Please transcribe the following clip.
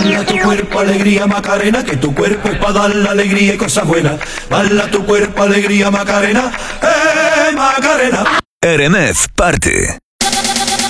Baila tu cuerpo, alegría, Macarena, que tu cuerpo es para dar la alegría y cosas buenas. Baila tu cuerpo, alegría, Macarena, Macarena. RMF Party.